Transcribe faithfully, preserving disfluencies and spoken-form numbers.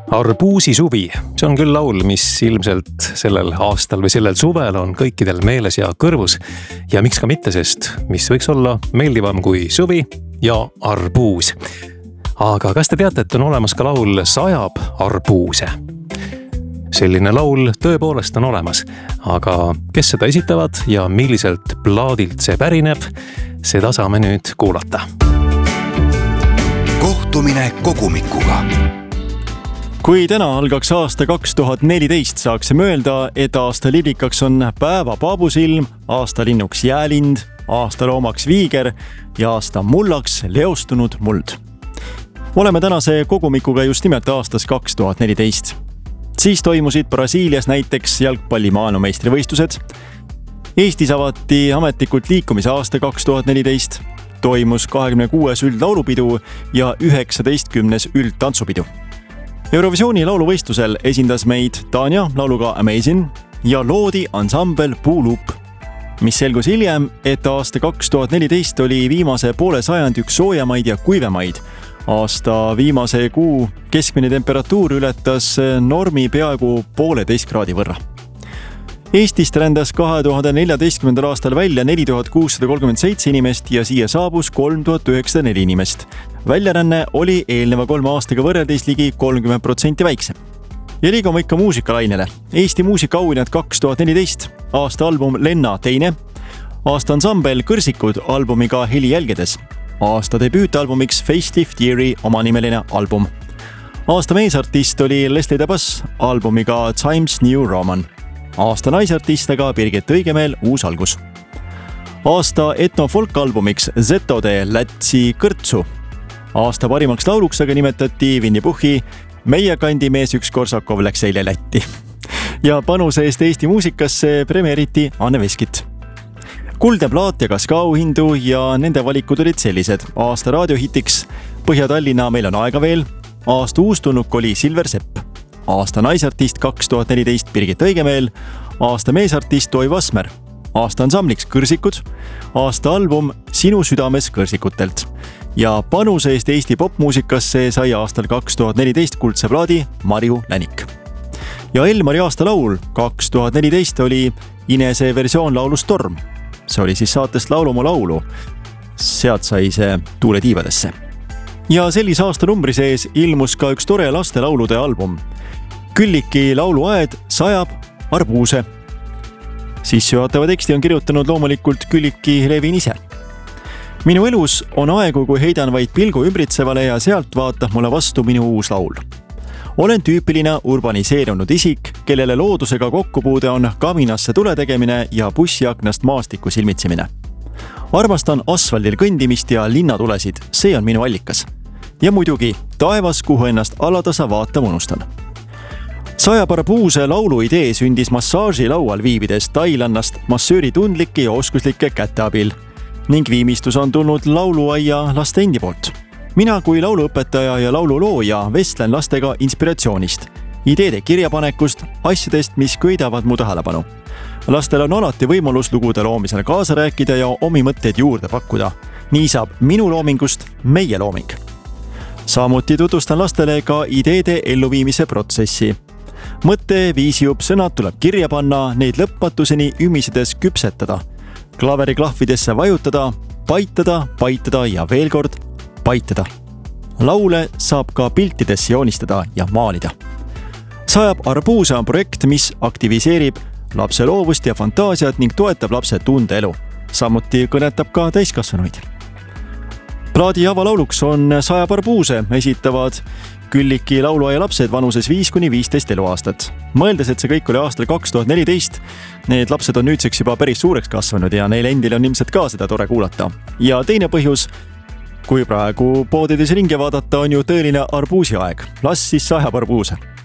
Arbuusi suvi, see on küll laul, mis ilmselt sellel aastal või sellel suvel on kõikidel meeles ja kõrvus. Ja miks ka mitte, sest mis võiks olla meeldivam kui suvi ja arbuus. Aga kas te teate, et on olemas ka laul Sajab arbuuse? Selline laul tõepoolest on olemas, aga kes seda esitavad ja milliselt plaadilt see pärineb, seda saame nüüd kuulata. Kohtumine kogumikuga. Kui täna algaks aasta kaks tuhat neliteist, saaksime öelda, et aasta lirikaks on päeva paabusilm, aasta linnuks jäälind, aasta loomaks viiger ja aasta mullaks leostunud muld. Oleme tänase kogumikuga just nimelt aastas kaks tuhat neliteist. Siis toimusid Brasiilias näiteks jalgpalli maailmameistrivõistlused. Eestis avati ametlikult liikumise aasta kaks tuhat neliteist, toimus kahekümne kuues üldlaulupidu ja üheksateistkümnes üldtantsupidu. Eurovisiooni lauluvõistlusel esindas meid Tanja lauluga Amazing ja loodi ansambel Puulup, mis selgus hiljem, et aasta kaks tuhat neliteist oli viimase poole sajandi üks soojamaid ja kuivemaid. Aasta viimase kuu keskmine temperatuur ületas normi peaaegu pooleteist kraadi võrra. Eestist rändas kahe tuhande neljateistkümnendal aastal välja neli tuhat kuussada kolmkümmend seitse inimest ja siia saabus kolm tuhat üheksasada neli inimest. Väljaränne oli eelneva kolme aastaga võrreldes ligi kolmkümmend protsenti väiksem. Ja liigume ikka muusikalainele. Eesti muusikaauhinnad kaks tuhat neliteist, aasta album Lenna teine, aasta ansambel Kõrsikud albumiga Heli jälgedes, aasta debüütalbumiks Facelift Yeari omanimeline album. Aasta meesartist oli Leslie Tabas albumiga Times New Roman. Aasta naisartist aga Birgit Õigemeel Uus algus. Aasta etnofolk albumiks Zetode Lätsi kõrtsu. Aasta parimaks lauluks aga nimetati Winnie Puhhi Meie kandi mees üks Korsakov läks eile Lätti. Ja panuse eest Eesti muusikasse premeeriti Anne Veskit. Kulde plaat jagas ka auhindu ja nende valikud olid sellised. Aasta raadiohitiks Põhja-Tallinna Meil on aega veel. Aasta uustulnuk oli Silver Sepp. Aasta naisartist kaks tuhat neliteist Birgit Õigemeel, aasta meesartist Toivo Asmer, aasta ansambliks Kõrsikud, aasta album Sinu südames kõrsikutelt ja panuse eest Eesti popmuusikasse sai aastal kaks tuhat neliteist kuldse plaadi Marju Länik. Ja Elmari aasta laul kaks tuhat neliteist oli Inese versioon laulust Torm. See oli siis saatest Laulumu laulu. Sealt sai see tuule tiivadesse. Ja sellise aasta numbri sees ilmus ka üks tore laste laulude album. Külliki lauluaed Sajab arbuuse. Sissejuhatava teksti on kirjutanud loomulikult Külliki Levin ise. Minu elus on aegu, kui heidan vaid pilgu ümbritsevale ja sealt vaatab mulle vastu minu uus laul. Olen tüüpiline urbaniseerunud isik, kellele loodusega kokkupuude on kaminasse tule tegemine ja bussiaknast maastiku silmitsemine. Armastan asfaldil kõndimist ja linnatulesid, see on minu allikas. Ja muidugi taevas, kuhu ennast alatasa vaatama unustan. Sajab arbuuse laulu idee sündis massaaži laual viibides Tailannast massööri tundlike ja oskuslike käte abil ning viimistus on tulnud lauluaia laste endi poolt. Mina kui lauluõpetaja ja laululooja vestlen lastega inspiratsioonist, ideede kirjapanekust, asjadest, mis köidavad mu tähelepanu. Lastel on alati võimalus lugude loomisel kaasa rääkida ja omi mõtteid juurde pakkuda. Nii saab minu loomingust meie looming. Samuti tutvustan lastele ka ideede elluviimise protsessi. Mõtte, viisijup, sõnad tuleb kirja panna, neid lõpmatuseni ümisedes küpsetada, klaveri klahvidesse vajutada, paitada, paitada ja veel kord paitada. Laule saab ka piltidesse joonistada ja maalida. Sajab arbuuse on projekt, mis aktiviseerib lapse loovust ja fantaasiat ning toetab lapse tundeelu. Samuti kõnetab ka täiskasvanuid. Plaadi avalauluks on Sajab arbuuse, esitavad Külliki lauluaia lapsed vanuses viis kuni viisteist eluaastat. Mõeldes, et see kõik oli aastal kaks tuhat neliteist, need lapsed on nüüdseks juba päris suureks kasvanud ja neile endile on ilmselt ka seda tore kuulata. Ja teine põhjus, kui praegu poodides ringi vaadata, on ju tõeline arbuusi aeg. Las siis Sajab arbuuse.